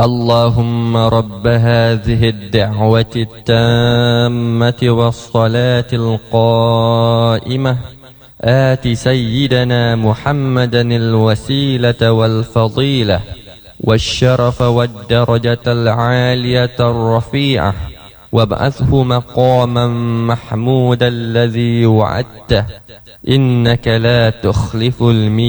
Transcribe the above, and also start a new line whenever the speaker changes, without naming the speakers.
اللهم رب هذه الدعوة التامة والصلاة القائمة آت سيدنا محمدا الوسيلة والفضيلة والشرف والدرجة العالية الرفيعة، وابعثه مقاما محمودا الذي وعدته، إنك لا تخلف الميعاد.